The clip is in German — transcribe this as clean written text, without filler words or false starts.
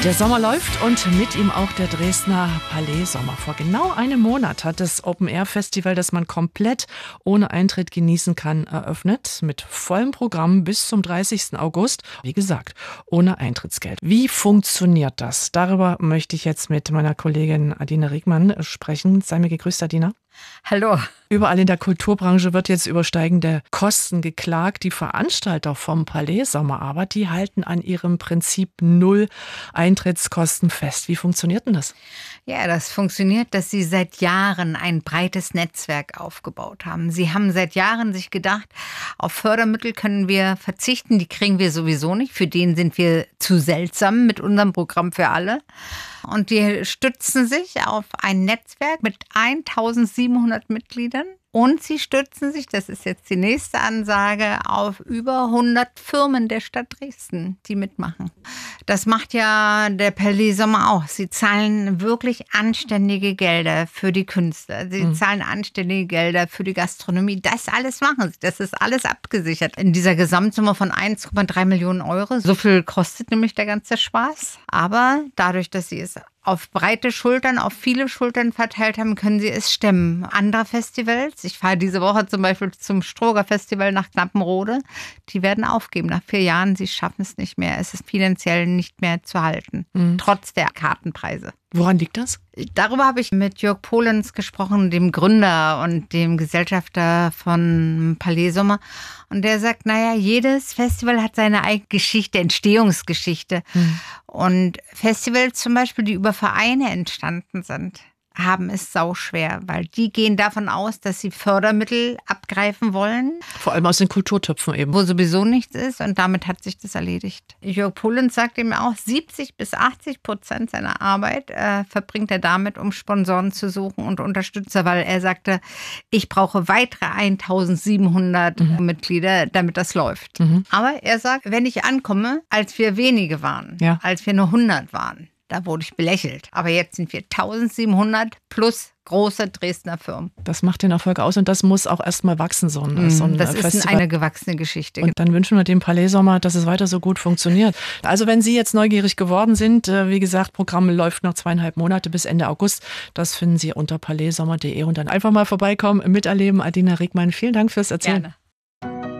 Der Sommer läuft und mit ihm auch der Dresdner Palais Sommer. Vor genau einem Monat hat das Open-Air-Festival, das man komplett ohne Eintritt genießen kann, eröffnet. Mit vollem Programm bis zum 30. August. Wie gesagt, ohne Eintrittsgeld. Wie funktioniert das? Darüber möchte ich jetzt mit meiner Kollegin Adina Riegmann sprechen. Sei mir gegrüßt, Adina. Hallo. Überall in der Kulturbranche wird jetzt über steigende Kosten geklagt. Die Veranstalter vom Palais Sommer aber, die halten an ihrem Prinzip Null Eintrittskosten fest. Wie funktioniert denn das? Ja, das funktioniert, dass sie seit Jahren ein breites Netzwerk aufgebaut haben. Sie haben seit Jahren sich gedacht, auf Fördermittel können wir verzichten, die kriegen wir sowieso nicht. Für den sind wir zu seltsam mit unserem Programm für alle. Und die stützen sich auf ein Netzwerk mit 1700 Mitgliedern. Und sie stützen sich, das ist jetzt die nächste Ansage, auf über 100 Firmen der Stadt Dresden, die mitmachen. Das macht ja der Palais Sommer auch. Sie zahlen wirklich anständige Gelder für die Künstler. Sie zahlen anständige Gelder für die Gastronomie. Das alles machen sie. Das ist alles abgesichert. In dieser Gesamtsumme von 1,3 Millionen Euro. So viel kostet nämlich der ganze Spaß. Aber dadurch, dass sie es auf breite Schultern, auf viele Schultern verteilt haben, können sie es stemmen. Andere Festivals, ich fahre diese Woche zum Beispiel zum Stroger Festival nach Knappenrode, die werden aufgeben nach 4 Jahren. Sie schaffen es nicht mehr. Es ist finanziell nicht mehr zu halten, trotz der Kartenpreise. Woran liegt das? Darüber habe ich mit Jörg Polenz gesprochen, dem Gründer und dem Gesellschafter von Palais Sommer. Und der sagt, naja, jedes Festival hat seine eigene Geschichte, Entstehungsgeschichte. Und Festivals zum Beispiel, die über Vereine entstanden sind, haben es sauschwer, weil die gehen davon aus, dass sie Fördermittel abgreifen wollen. Vor allem aus den Kulturtöpfen eben. Wo sowieso nichts ist und damit hat sich das erledigt. Jörg Polenz sagt ihm auch, 70-80% seiner Arbeit verbringt er damit, um Sponsoren zu suchen und Unterstützer, weil er sagte, ich brauche weitere 1700 Mitglieder, damit das läuft. Aber er sagt, wenn ich ankomme, als wir wenige waren, als wir nur 100 waren, da wurde ich belächelt. Aber jetzt sind wir 1700 plus große Dresdner Firmen. Das macht den Erfolg aus und das muss auch erstmal wachsen, so ein das Festival. ist eine gewachsene Geschichte. Und dann wünschen wir dem Palais Sommer, dass es weiter so gut funktioniert. Also wenn Sie jetzt neugierig geworden sind, wie gesagt, Programm läuft noch 2,5 Monate bis Ende August. Das finden Sie unter palaissommer.de und dann einfach mal vorbeikommen, miterleben. Adina Riegmann, vielen Dank fürs Erzählen. Gerne.